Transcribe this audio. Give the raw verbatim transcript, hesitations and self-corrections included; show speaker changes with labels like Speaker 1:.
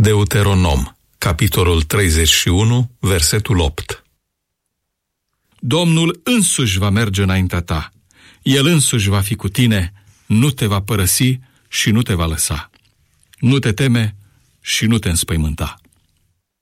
Speaker 1: Deuteronom, capitolul treizeci și unu, versetul opt.
Speaker 2: Domnul însuși va merge înaintea ta. El însuși va fi cu tine, nu te va părăsi și nu te va lăsa. Nu te teme și nu te înspăimânta.